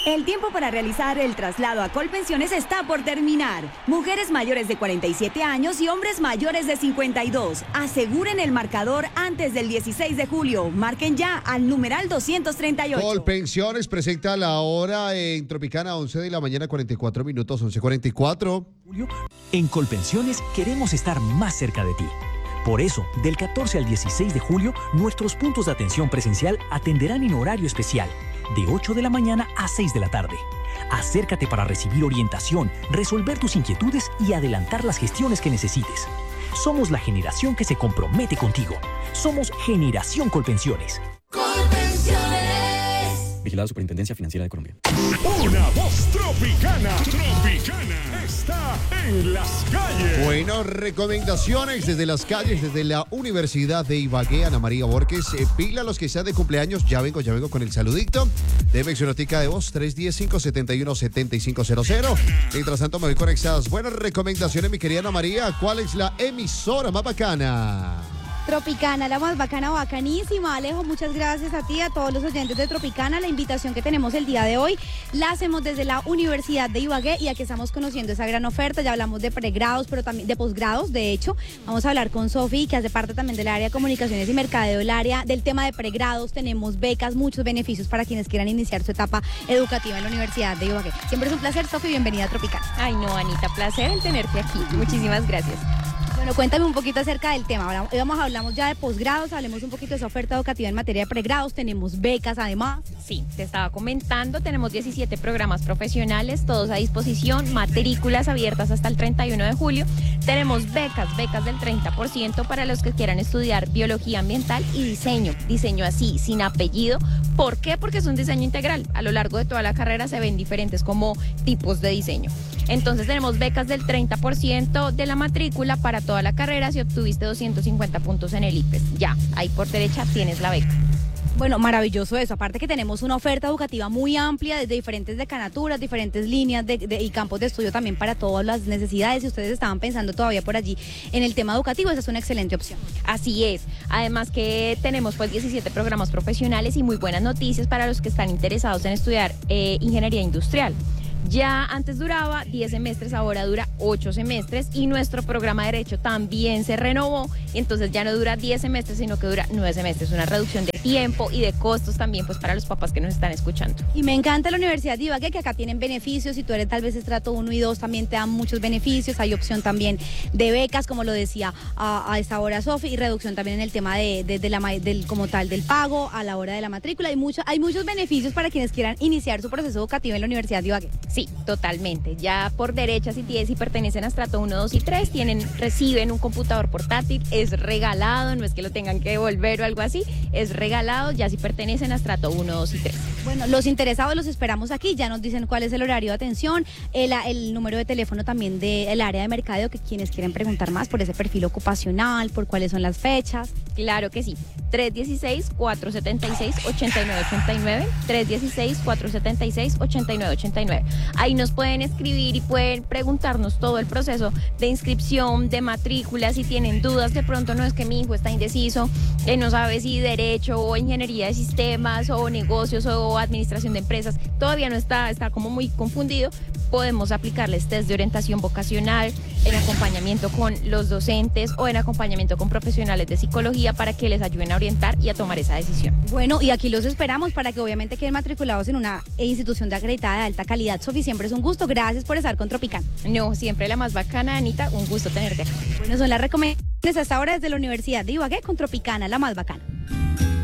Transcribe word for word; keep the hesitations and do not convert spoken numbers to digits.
El tiempo para realizar el traslado a Colpensiones está por terminar. Mujeres mayores de cuarenta y siete años y hombres mayores de cincuenta y dos. Aseguren el marcador antes del dieciséis de julio. Marquen ya al numeral doscientos treinta y ocho. Colpensiones presenta la hora en Tropicana, once de la mañana, cuarenta y cuatro minutos, once cuarenta y cuatro. En Colpensiones queremos estar más cerca de ti. Por eso, del catorce al dieciséis de julio, nuestros puntos de atención presencial atenderán en horario especial, de ocho de la mañana a seis de la tarde. Acércate para recibir orientación, resolver tus inquietudes y adelantar las gestiones que necesites. Somos la generación que se compromete contigo. Somos Generación Colpensiones. Colpensiones. Vigilado Superintendencia Financiera de Colombia. Una voz tropicana. Tropicana está en las calles. Bueno, recomendaciones desde las calles, desde la Universidad de Ibagué. Ana María Borges, eh, pila a los que sean de cumpleaños. Ya vengo, ya vengo con el saludito. Deme su notica de voz, tres uno cero, cinco siete uno, siete cinco cero cero. Mientras tanto, me voy con esas buenas recomendaciones, mi querida Ana María. ¿Cuál es la emisora más bacana? Tropicana, la más bacana, bacanísima. Alejo, muchas gracias a ti, a todos los oyentes de Tropicana. La invitación que tenemos el día de hoy la hacemos desde la Universidad de Ibagué y aquí estamos conociendo esa gran oferta. Ya hablamos de pregrados, pero también de posgrados. De hecho, vamos a hablar con Sofi, que hace parte también del área de comunicaciones y mercadeo, el área del tema de pregrados. Tenemos becas, muchos beneficios para quienes quieran iniciar su etapa educativa en la Universidad de Ibagué. Siempre es un placer, Sofi, bienvenida a Tropicana. Ay, no, Anita, placer en tenerte aquí. Muchísimas gracias. Bueno, cuéntame un poquito acerca del tema. Ahora vamos, hablamos ya de posgrados, hablemos un poquito de esa oferta educativa en materia de pregrados. Tenemos becas además. Sí, te estaba comentando, tenemos diecisiete programas profesionales, todos a disposición, matrículas abiertas hasta el treinta y uno de julio. Tenemos becas, becas del treinta por ciento para los que quieran estudiar biología ambiental y diseño. Diseño así, sin apellido. ¿Por qué? Porque es un diseño integral. A lo largo de toda la carrera se ven diferentes como tipos de diseño. Entonces tenemos becas del treinta por ciento de la matrícula para toda la carrera si obtuviste doscientos cincuenta puntos en el ICFES. Ya, ahí por derecha tienes la beca. Bueno, maravilloso eso. Aparte que tenemos una oferta educativa muy amplia desde diferentes decanaturas, diferentes líneas de, de, y campos de estudio también para todas las necesidades. Si ustedes estaban pensando todavía por allí en el tema educativo, esa es una excelente opción. Así es. Además que tenemos pues diecisiete programas profesionales y muy buenas noticias para los que están interesados en estudiar eh, ingeniería industrial. Ya antes duraba diez semestres, ahora dura ocho semestres y nuestro programa de Derecho también se renovó, entonces ya no dura diez semestres, sino que dura nueve semestres, una reducción de tiempo y de costos también pues para los papás que nos están escuchando. Y me encanta la Universidad de Ibagué, que acá tienen beneficios, si tú eres tal vez estrato uno y dos también te dan muchos beneficios, hay opción también de becas, como lo decía a, a esta hora Sofi, y reducción también en el tema de, de, de la, del, como tal del pago a la hora de la matrícula, hay, mucho, hay muchos beneficios para quienes quieran iniciar su proceso educativo en la Universidad de Ibagué. Sí, totalmente. Ya por derecha, si, si pertenecen a estrato uno, dos y tres, tienen, reciben un computador portátil, es regalado, no es que lo tengan que devolver o algo así, es regalado ya si pertenecen a estrato uno, dos y tres. Bueno, los interesados los esperamos aquí, ya nos dicen cuál es el horario de atención, el, el número de teléfono también del área de mercadeo, que quienes quieren preguntar más por ese perfil ocupacional, por cuáles son las fechas. Claro que sí, tres uno seis, cuatro siete seis, ocho nueve ocho nueve, tres uno seis, cuatro siete seis, ocho nueve ocho nueve. Ahí nos pueden escribir y pueden preguntarnos todo el proceso de inscripción, de matrícula, si tienen dudas, de pronto no es que mi hijo está indeciso, eh, no sabe si derecho o ingeniería de sistemas o negocios o administración de empresas, todavía no está, está como muy confundido, podemos aplicarles test de orientación vocacional, en acompañamiento con los docentes o en acompañamiento con profesionales de psicología para que les ayuden a orientar y a tomar esa decisión. Bueno, y aquí los esperamos para que obviamente queden matriculados en una institución de acreditada de alta calidad. Sofi, siempre es un gusto, gracias por estar con Tropicana. No, siempre la más bacana, Anita, un gusto tenerte acá. Bueno, son las recomendaciones hasta ahora desde la Universidad de Ibagué con Tropicana, la más bacana.